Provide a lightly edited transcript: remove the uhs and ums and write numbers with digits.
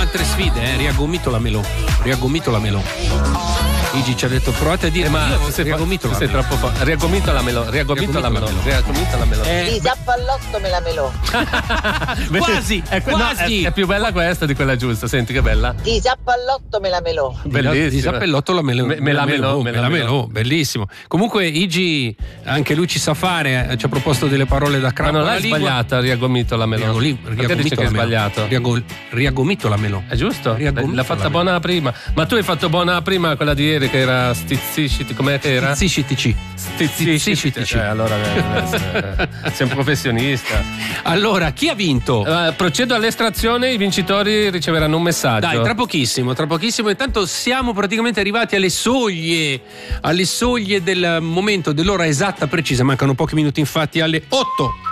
altre sfide, riaggomitolamelo. Igi ci ha detto provate a dire ma tu sei troppo forte. Riaggomitolamelo. Disappallottomelamelo. Quasi. È più bella questa di quella giusta. Senti che bella. Disappallottomelamelo. Bellissimo. Melamelo, bellissimo. Comunque Igi anche lui ci sa fare, ci ha proposto delle parole da crampo. Ma non l'hai sbagliata, riaggomitolamelo. Perché dici che è sbagliato? Riaggomitolamelo. È giusto? L'ha fatta buona prima. Ma tu hai fatto buona prima quella di ieri che era stizziciti, com'è che era? Stizzicitici. Allora sei un professionista. Allora, chi ha vinto? Procedo all'estrazione, i vincitori riceveranno un messaggio. Dai, tra pochissimo. Intanto siamo praticamente arrivati alle soglie del momento, dell'ora esatta precisa. Mancano pochi minuti infatti alle 8.